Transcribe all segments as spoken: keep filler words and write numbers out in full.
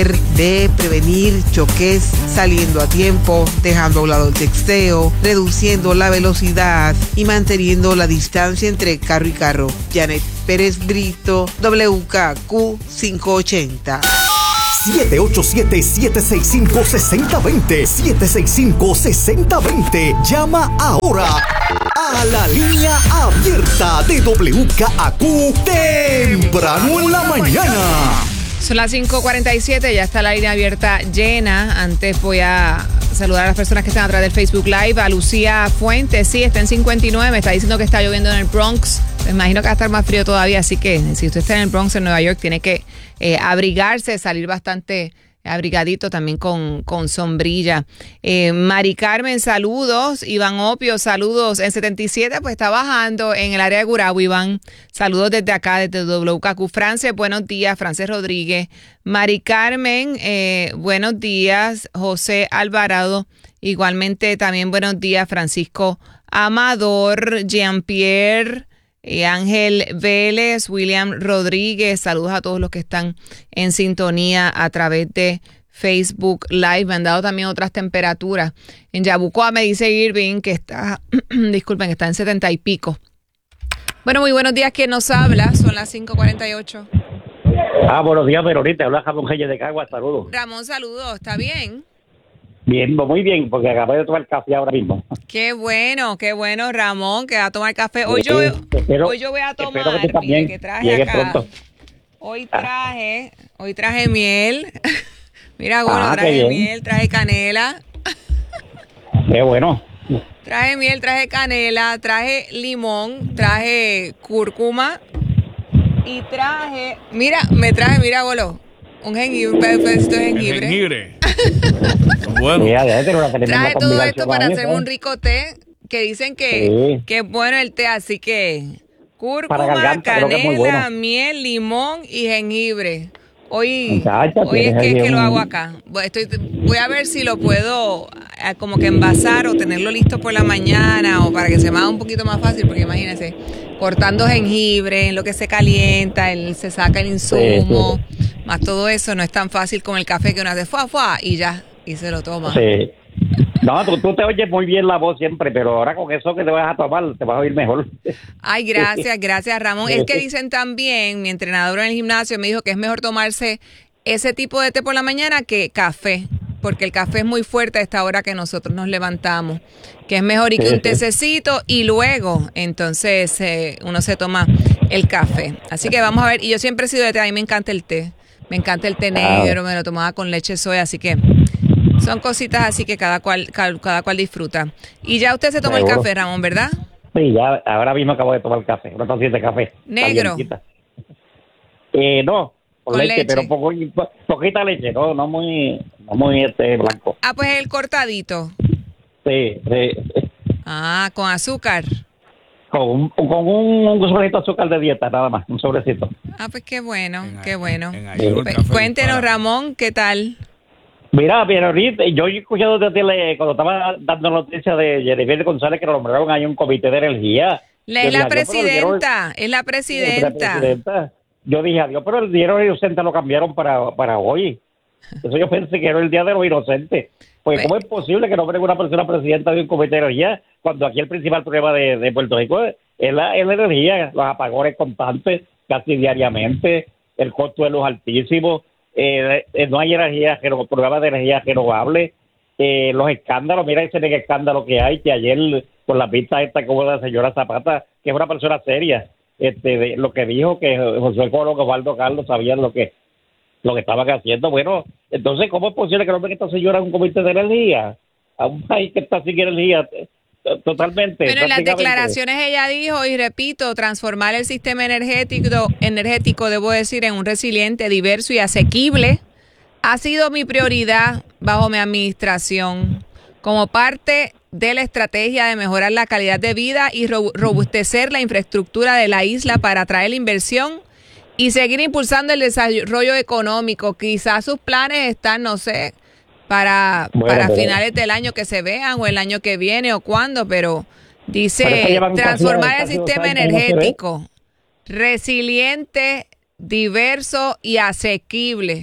deber de prevenir choques saliendo a tiempo, dejando a un lado el texteo, reduciendo la velocidad y manteniendo la distancia entre carro y carro. Janet Pérez Brito, W K Q quinientos ochenta. siete ocho siete, siete seis cinco, seis cero dos cero, siete seis cinco, seis cero dos cero. Llama ahora a la línea abierta de W K Q temprano en la mañana. Son las cinco cuarenta y siete, ya está la línea abierta llena. Antes voy a saludar a las personas que están a través del Facebook Live. A Lucía Fuentes, sí, está en cincuenta y nueve, me está diciendo que está lloviendo en el Bronx. Me imagino que va a estar más frío todavía, así que si usted está en el Bronx, en Nueva York, tiene que eh, abrigarse, salir bastante abrigadito, también con, con sombrilla. Eh, Mari Carmen, saludos. Iván Opio, saludos. En setenta y siete, pues está bajando en el área de Gurabo, Iván. Saludos desde acá, desde W K Q. Frances, buenos días. Frances Rodríguez. Mari Carmen, eh, buenos días. José Alvarado, igualmente también buenos días. Francisco Amador, Jean-Pierre, Eh, Ángel Vélez, William Rodríguez, saludos a todos los que están en sintonía a través de Facebook Live. Me han dado también otras temperaturas. En Yabucoa me dice Irving que está, disculpen, que está en setenta y pico. Bueno, muy buenos días. ¿Quién nos habla? Son las cinco cuarenta y ocho. Ah, buenos días, Verónica. Habla Ramón Reyes de Caguas. Saludos. Ramón, saludos. ¿Está bien? Bien, muy bien, porque acabé de tomar café ahora mismo. Qué bueno, qué bueno, Ramón, que va a tomar café. Hoy yo, Sí, espero, hoy yo voy a tomar, espero que tú también mire, que traje llegues acá. pronto. Hoy traje, hoy traje miel. Mira, bueno, Ah, traje qué bien. miel, traje canela. Qué bueno. Traje miel, traje canela, traje limón, traje cúrcuma y traje, mira, me traje, mira, bolo, un jengibre, un pedacito de jengibre. El jengibre. Bueno. Sí, ya, ya, una tremenda Traje todo combinación esto para ahí, hacer ¿eh? un rico té, que dicen que, Sí. que es bueno el té, así que Para cúrcuma, garganta, creo que es muy canela, bueno. miel, limón y jengibre. Hoy, Muchacha, hoy es tienes que, ahí es que lo un- hago acá. Voy, estoy, voy a ver si lo puedo eh, como que envasar o tenerlo listo por la mañana o para que se me haga un poquito más fácil, porque imagínense, cortando jengibre, en lo que se calienta, el, se saca el insumo, Sí, más todo eso, no es tan fácil como el café que uno hace fuá, fuá, y ya, y se lo toma. Sí. No, tú, tú te oyes muy bien la voz siempre, pero ahora con eso que te vas a tomar, te vas a oír mejor. Ay, gracias, gracias, Ramón. Es que dicen también, mi entrenador en el gimnasio me dijo que es mejor tomarse ese tipo de té por la mañana que café, porque el café es muy fuerte a esta hora que nosotros nos levantamos, que es mejor y que Sí, un sí. tececito y luego entonces eh, uno se toma el café. Así que vamos a ver, y yo siempre he sido de té, a mí me encanta el té, me encanta el té Ah. negro, me lo tomaba con leche de soya, así que son cositas así que cada cual, cada, cada cual disfruta. Y ya usted se toma el Seguro. café, Ramón, ¿verdad? Sí, ya ahora mismo acabo de tomar café, una tacita de café. Negro. calientita. Eh, no, con, Con leche, leche. pero poco, po- poquita leche, no, no muy, no muy este blanco. Ah, pues el cortadito. Sí, sí. Ah, con azúcar. Con un, con un, un sobrecito de azúcar de dieta, nada más, un sobrecito. Ah, pues qué bueno, En qué ay- bueno. en ayuno el Pues, café cuéntenos, dispara. Ramón, ¿qué tal? Mira, pero ahorita, yo he escuchado de ti le- cuando estaba dando noticias de Jennifer González que lo nombraron ahí un comité de energía. La- Yo es dije, la adiós, pero el dinero- presidenta, es la la presidenta. presidenta. Yo dije, adiós, pero el Día de los Inocentes lo cambiaron para, para hoy. Eso yo pensé que era el Día de los Inocentes. Pues, Pues- ¿cómo es posible que nombren una persona presidenta de un comité de energía cuando aquí el principal problema de, de Puerto Rico es, es la, es la energía, los apagones constantes, casi diariamente, el costo de luz altísimo, eh, eh, no hay energía, reno- programas de energía renovable, eh, los escándalos, mira ese mega escándalo que hay, que ayer con la pista esta como la señora Zapata, que es una persona seria, este de, lo que dijo que José Colo, Osvaldo Carlos sabían lo que lo que estaban haciendo. Bueno, entonces, ¿cómo es posible que no ven esta señora en un comité de energía? A un país que está sin energía eh, totalmente. Pero en las prácticamente. declaraciones ella dijo, y repito, transformar el sistema energético, energético, debo decir, en un resiliente, diverso y asequible, ha sido mi prioridad bajo mi administración, como parte de la estrategia de mejorar la calidad de vida y ro- robustecer la infraestructura de la isla para atraer la inversión y seguir impulsando el desarrollo económico. Quizás sus planes están, no sé, para, Bueno, para pero- finales del año que se vean o el año que viene o cuándo, pero dice Pero es que llevan casi- transformar el casi dos sistema años y no se ve. energético resiliente, diverso y asequible.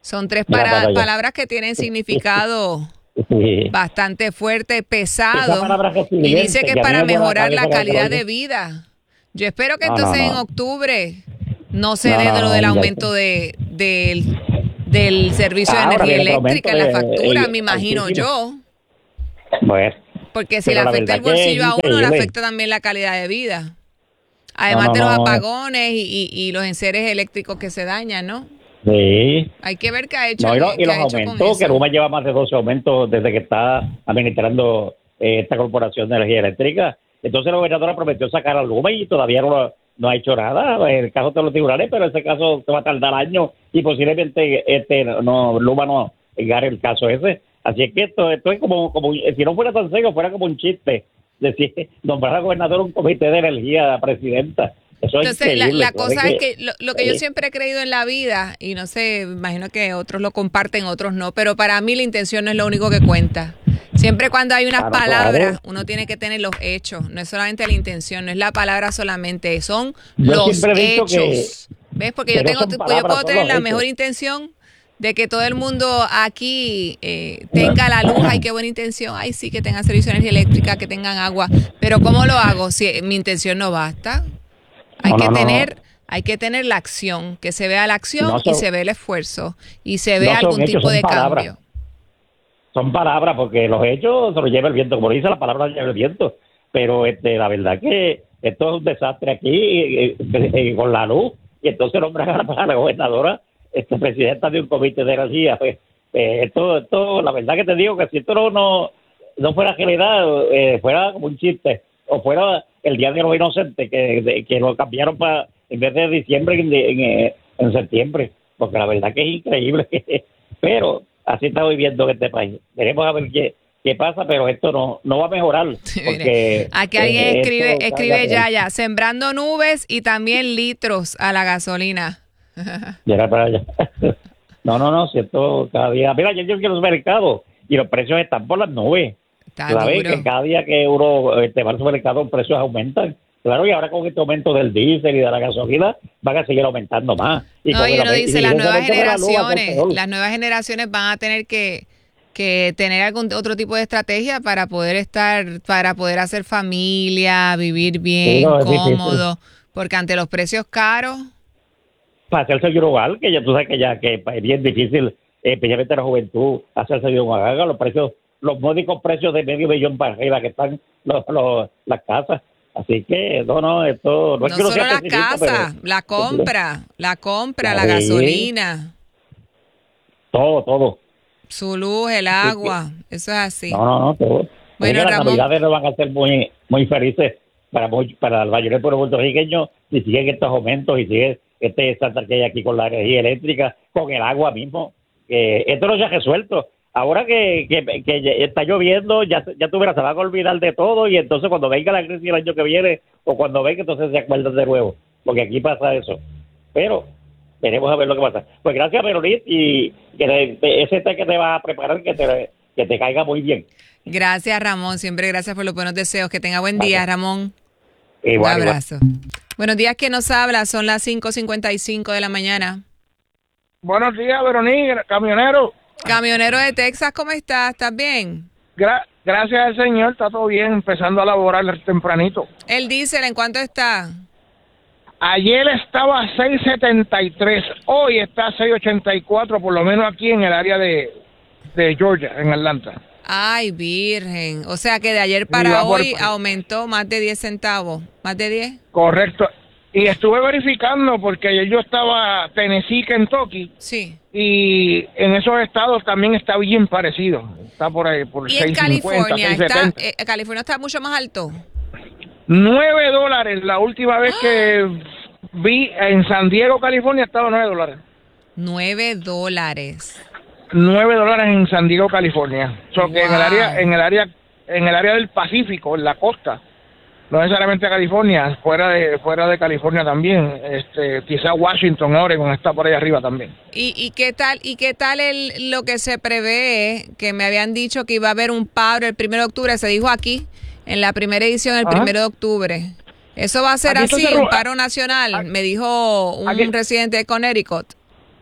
Son tres para, palabras que tienen significado sí. bastante fuerte, pesado. Y dice que, que para mejorar la calidad de vida. Yo espero que no, entonces no, no. en octubre no se dé no, no, lo del aumento de, de, del servicio de energía eléctrica en la factura, me imagino yo. Bueno, porque si le afecta el bolsillo a uno, le afecta también la calidad de vida. Además no, no, de los no, apagones y, y, y los enseres eléctricos que se dañan, ¿no? Sí. Hay que ver qué ha hecho. No, y, lo, qué y los ha hecho aumentos, que Luma lleva más de doce aumentos desde que está administrando eh, esta corporación de energía eléctrica. Entonces la gobernadora prometió sacar a Luma y todavía no, no ha hecho nada. En el caso de los tribunales, pero ese caso se va a tardar años y posiblemente este no Luma no gane el caso ese. Así es que esto, esto es como, como, si no fuera tan serio, fuera como un chiste. Decir, nombrar al gobernador un comité de energía, presidenta. Eso Entonces, es la, la ¿no? cosa es que, que es que lo, lo que yo siempre he creído en la vida, y no sé, imagino que otros lo comparten, otros no, pero para mí la intención no es lo único que cuenta. Siempre cuando hay unas claro, palabras, claro. uno tiene que tener los hechos, no es solamente la intención, no es la palabra solamente, son yo los hechos. Que, ¿ves? Porque yo, tengo, palabras, yo puedo tener la hechos. mejor intención de que todo el mundo aquí eh, tenga la luz, ay, qué buena intención, ay, sí, que tengan servicio de energía eléctrica, que tengan agua, pero ¿cómo lo hago si mi intención no basta? Hay no, que no, tener, no. hay que tener la acción, que se vea la acción no son, y se ve el esfuerzo y se ve algún hechos, tipo de palabras. cambio. Son palabras porque los hechos se los lleva el viento, como dice la palabra lleva el viento, pero este, la verdad que esto es un desastre aquí eh, eh, eh, con la luz y entonces nombran a la, a la gobernadora este, presidenta de un comité de energía. Pues, eh, esto, esto, la verdad que te digo que si esto no, no, no fuera realidad, eh, fuera como un chiste o fuera el Día de los Inocentes, que, de, que lo cambiaron para en vez de diciembre en, en, en septiembre, porque la verdad que es increíble. Pero así está viviendo en este país. Veremos a ver qué, qué pasa, pero esto no, no va a mejorar. Porque, aquí alguien eh, escribe, esto, escribe ya, ya, sembrando nubes y también litros a la gasolina. Ya para allá. No, no, no, cierto, cada día. Mira, yo quiero los mercados y los precios están por las nubes. ¿Sabes? Que cada día que uno este, va al supermercado, los precios aumentan. Claro, y ahora con este aumento del diésel y de la gasolina, van a seguir aumentando más. Y no, y uno dice, y las nuevas generaciones, la, las nuevas generaciones van a tener que, que tener algún otro tipo de estrategia para poder estar, para poder hacer familia, vivir bien, sí, no, cómodo, difícil. Porque ante los precios caros. Para hacerse un hogar, que ya tú sabes que ya que es bien difícil, especialmente la juventud, hacerse un hogar, los precios, los módicos precios de medio millón para arriba que están los, los, las casas. Así que, no, no, esto... No, no solo la casa, pero, la compra, la compra, la, la gasolina. Todo, todo. Su luz, el agua, eso es así. No, no, no, todo. Bueno, las Ramón, navidades no van a ser muy muy felices para, muy, para el mayoría del pueblo puertorriqueño si siguen estos aumentos y sigue este estándar que hay aquí con la energía eléctrica, con el agua mismo. Eh, esto no se ha resuelto. Ahora que, que, que está lloviendo, ya, ya tú verás, se van a olvidar de todo y entonces cuando venga la crisis el año que viene o cuando venga, entonces se acuerdan de nuevo, porque aquí pasa eso. Pero veremos a ver lo que pasa. Pues gracias, Veronit, y que te, ese té que te va a preparar, que te, que te caiga muy bien. Gracias, Ramón. Siempre gracias por los buenos deseos. Que tenga buen día, Ramón. Igual, un abrazo. Igual. Buenos días, ¿quién nos habla? Son las cinco cincuenta y cinco de la mañana. Buenos días, Veronit, camionero. Camionero de Texas, ¿cómo estás? ¿Estás bien? Gra- gracias al Señor, está todo bien, empezando a laborar tempranito. ¿El diésel en cuánto está? Ayer estaba a seis setenta y tres, hoy está a seis ochenta y cuatro, por lo menos aquí en el área de, de Georgia, en Atlanta. Ay, virgen. O sea que de ayer para hoy por... aumentó más de diez centavos. ¿Más de diez? Correcto. Y estuve verificando porque ayer yo estaba Tennessee, Kentucky. Sí. Y en esos estados también está bien parecido. Está por ahí, por ¿Y seis cincuenta, en California? seis setenta. Está, eh, ¿California está mucho más alto? Nueve dólares. La última vez que vi en San Diego, California, estaba nueve dólares. Nueve dólares. Nueve dólares en San Diego, California. O sea, wow. que en el área, en el área, en el área del Pacífico, en la costa. No necesariamente California, fuera de fuera de California también, este, quizá Washington, Oregon está por ahí arriba también. ¿Y, y qué tal y qué tal el, lo que se prevé, que me habían dicho que iba a haber un paro el primero de octubre, se dijo aquí, en la primera edición el primero de octubre? ¿Eso va a ser aquí así, un paro nacional? Aquí, me dijo un aquí, residente de Connecticut.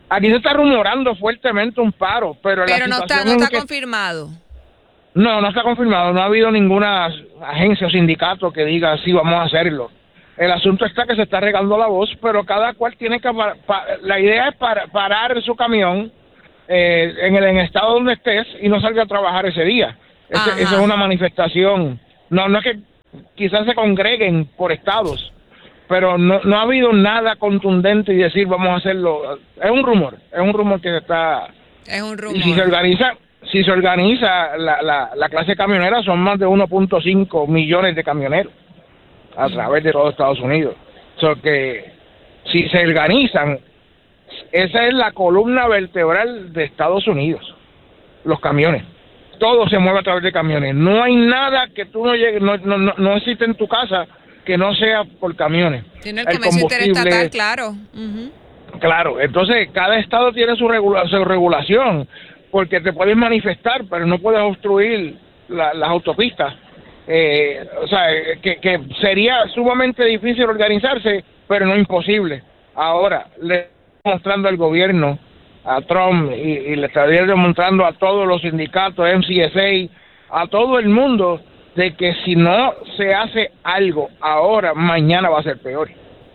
Aquí se está rumorando fuertemente un paro, pero, pero la no está, no está que... confirmado. No, no está confirmado. No ha habido ninguna agencia o sindicato que diga sí, vamos a hacerlo. El asunto está que se está regando la voz, pero cada cual tiene que... Pa, pa, la idea es para, parar su camión eh, en, el, en el estado donde estés y no salga a trabajar ese día. Ese, esa es una manifestación. No, no es que quizás se congreguen por estados, pero no, no ha habido nada contundente y decir vamos a hacerlo. Es un rumor, es un rumor que está... Es un rumor. Y si se organiza, si se organiza la, la, la clase camionera, son más de uno punto cinco millones de camioneros a través de todo Estados Unidos. O sea que si se organizan, esa es la columna vertebral de Estados Unidos, los camiones. Todo se mueve a través de camiones. No hay nada que tú no llegues, no, no, no, no existe en tu casa que no sea por camiones. Tiene el comercio interestatal, claro. Uh-huh. Claro, entonces cada estado tiene su, regula, su regulación, porque te puedes manifestar, pero no puedes obstruir la, las autopistas. Eh, o sea, que, que sería sumamente difícil organizarse, pero no imposible. Ahora, le estoy mostrando al gobierno, a Trump, y, y le estaría demostrando a todos los sindicatos, M C S A, a todo el mundo, de que si no se hace algo ahora, mañana va a ser peor.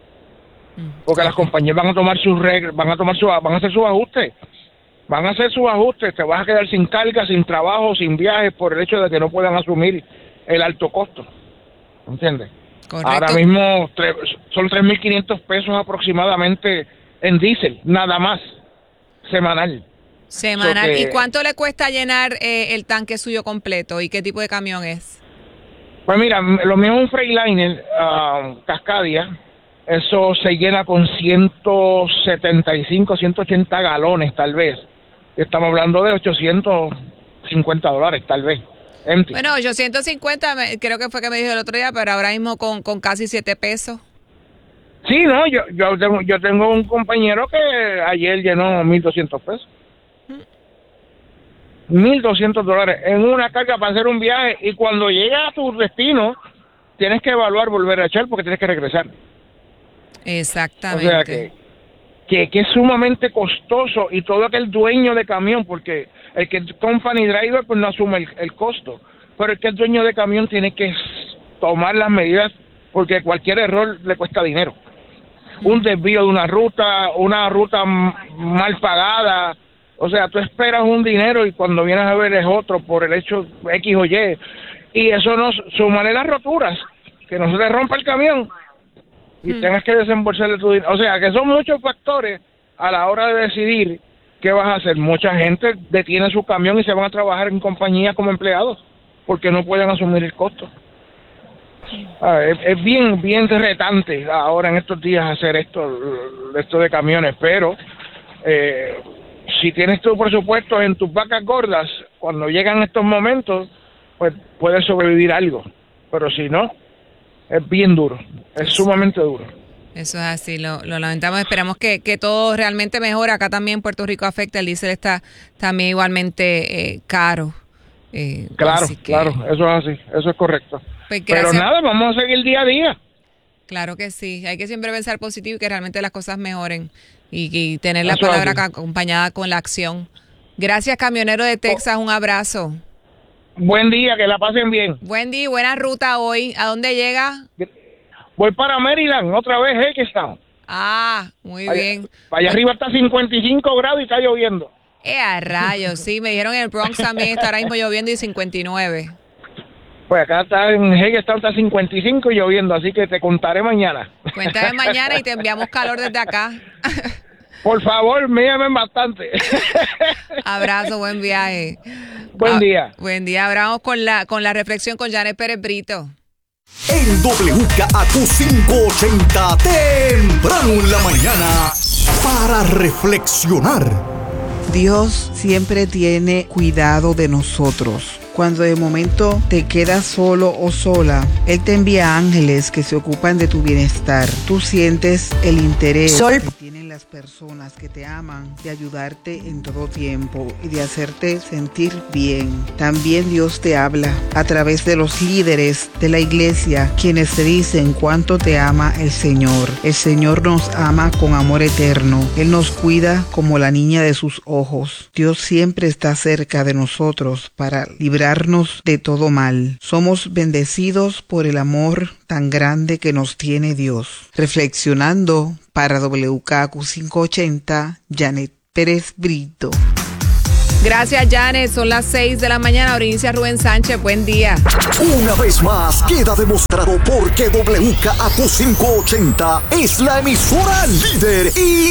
Porque las compañías van a tomar sus reglas, van a tomar su, van a hacer sus ajustes, van a hacer sus ajustes, te vas a quedar sin carga, sin trabajo, sin viajes, por el hecho de que no puedan asumir el alto costo. ¿Entiendes? Correcto. Ahora mismo tre, son tres mil quinientos pesos aproximadamente en diésel, nada más. Semanal. Semanal. So que, ¿Y cuánto le cuesta llenar eh, el tanque suyo completo? ¿Y qué tipo de camión es? Pues mira, lo mío es un Freightliner uh, Cascadia. Eso se llena con ciento setenta y cinco, ciento ochenta galones tal vez. Estamos hablando de ochocientos cincuenta dólares tal vez. Empty. Bueno, ochocientos cincuenta creo que fue que me dijo el otro día, pero ahora mismo con, con casi siete pesos. Sí, no, yo yo tengo, yo tengo un compañero que ayer llenó mil doscientos pesos. mil doscientos dólares en una carga para hacer un viaje, y cuando llega a tu destino tienes que evaluar volver a echar porque tienes que regresar. Exactamente. O sea que, que, que es sumamente costoso, y todo aquel dueño de camión, porque el que es company driver pues no asume el, el costo, pero el que es dueño de camión tiene que tomar las medidas, porque cualquier error le cuesta dinero. Un desvío de una ruta, una ruta mal pagada, o sea, tú esperas un dinero y cuando vienes a ver es otro por el hecho X o Y, y eso nos sumaré las roturas, que no se te rompa el camión y hmm. tengas que desembolsarle tu dinero. O sea, que son muchos factores a la hora de decidir qué vas a hacer. Mucha gente detiene su camión y se van a trabajar en compañías como empleados porque no pueden asumir el costo. Ah, es, es bien bien retante ahora en estos días hacer esto, esto de camiones, pero eh, si tienes tu presupuesto en tus vacas gordas, cuando llegan estos momentos, pues puedes sobrevivir algo, pero si no, es bien duro, es sumamente duro. Eso es así, lo, lo lamentamos, esperamos que, que todo realmente mejore. Acá también en Puerto Rico afecta, el diésel está también igualmente eh, caro. Eh, claro, que, claro, eso es así, eso es correcto. Pues pero nada, vamos a seguir día a día. Claro que sí, hay que siempre pensar positivo y que realmente las cosas mejoren y, y tener la eso palabra así. acompañada con la acción. Gracias, camionero de Texas, un abrazo. Buen día, que la pasen bien. Buen día y buena ruta hoy. ¿A dónde llega? Voy para Maryland, otra vez, Hagerstown. Ah, muy allá, bien. Allá arriba está cincuenta y cinco grados y está lloviendo. Eh, a rayos, sí, me dijeron en el Bronx también está ahora mismo lloviendo y cincuenta y nueve. Pues acá está en Hagerstown está cincuenta y cinco y lloviendo, así que te contaré mañana. Cuéntame mañana y te enviamos calor desde acá. Por favor, mírame bastante. Abrazo, buen viaje. Buen día. Ah, buen día, hablamos con la, con la reflexión con Janet Pérez Brito. En W K A Q quinientos ochenta, temprano en la mañana, para reflexionar. Dios siempre tiene cuidado de nosotros. Cuando de momento te quedas solo o sola, Él te envía ángeles que se ocupan de tu bienestar. Tú sientes el interés Sol. que tienen las personas que te aman de ayudarte en todo tiempo y de hacerte sentir bien. También Dios te habla a través de los líderes de la iglesia, quienes te dicen cuánto te ama el Señor. El Señor nos ama con amor eterno. Él nos cuida como la niña de sus ojos. Dios siempre está cerca de nosotros para librarnos de todo mal. Somos bendecidos por el amor tan grande que nos tiene Dios. Reflexionando para W K Q quinientos ochenta, Janet Pérez Brito. Gracias, Janet. Son las seis de la mañana. Ahora inicia Rubén Sánchez. Buen día. Una vez más, queda demostrado por qué W K Q quinientos ochenta es la emisora líder y